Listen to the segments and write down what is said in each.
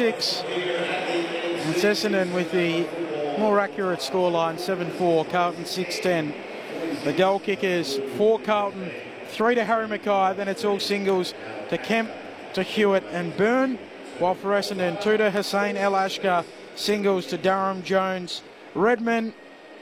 6. And it's Essendon with the more accurate scoreline, 7-4, Carlton 6-10. The goal kickers, 4 Carlton, 3 to Harry Mackay, then it's all singles to Kemp, to Hewitt and Byrne, while for Essendon, 2 to Hussein El Ashkar, singles to Durham, Jones, Redmond,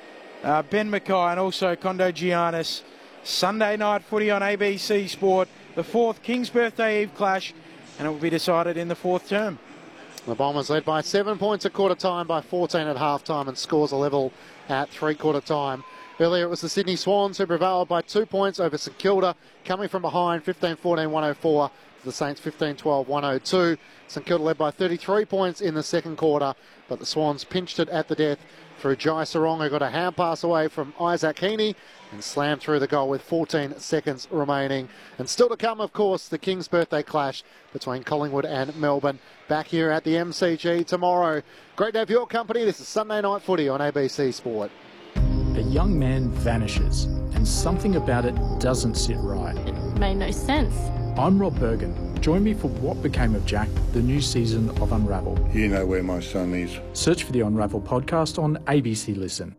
Ben Mackay and also Kondo Giannis. Sunday night footy on ABC Sport, the 4th King's Birthday Eve clash, and it will be decided in the 4th term. The Bombers led by 7 points at quarter time, by 14 at half time, and scores a level at 3/4 time. Earlier it was the Sydney Swans who prevailed by 2 points over St Kilda, coming from behind 15-14, 104. The Saints 15-12, 102. St Kilda led by 33 points in the second quarter, but the Swans pinched it at the death through Jai Sarong, who got a hand pass away from Isaac Heaney and slammed through the goal with 14 seconds remaining. And still to come, of course, the King's Birthday clash between Collingwood and Melbourne, back here at the MCG tomorrow. Great to have your company. This is Sunday Night Footy on ABC Sport. A young man vanishes, and something about it doesn't sit right. It made no sense. I'm Rob Bergen. Join me for What Became of Jack, the new season of Unravel. You know where my son is. Search for the Unravel podcast on ABC Listen.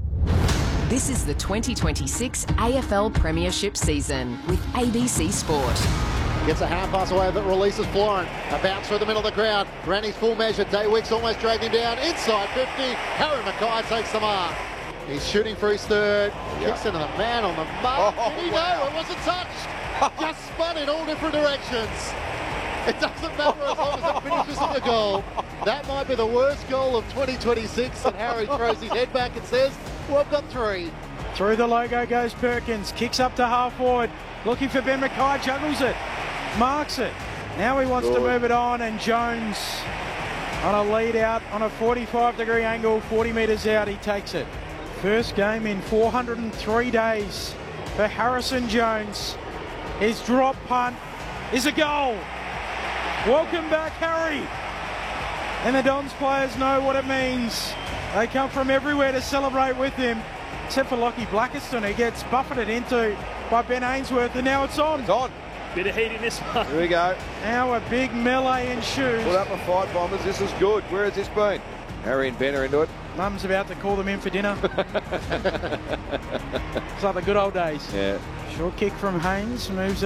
This is the 2026 AFL Premiership season with ABC Sport. Gets a hand pass away that releases Florin. A bounce through the middle of the crowd. Ran his full measure. Daywicks almost dragged him down. Inside 50. Harry Mackay takes the mark. He's shooting for his third. Kicks into the man on the mark. Did he know? It wasn't touched. Just spun in all different directions. It doesn't matter as long as it finishes in the goal. That might be the worst goal of 2026. And Harry throws his head back and says, well, I've got 3. Through the logo goes Perkins, kicks up to half forward, looking for Ben Mackay, juggles it, marks it. Now he wants to move it on, and Jones on a lead out on a 45-degree angle, 40 metres out, he takes it. First game in 403 days for Harrison Jones. His drop punt is a goal. Welcome back, Harry. And the Dons players know what it means. They come from everywhere to celebrate with him, except for Lockie Blackiston, who gets buffeted into by Ben Ainsworth, and now it's on. It's on. Bit of heat in this one. Here we go. Now a big melee ensues. Put up a fight, Bombers. This is good. Where has this been? Harry and Ben are into it. Mum's about to call them in for dinner. It's like the good old days. Yeah. Short kick from Haynes, moves it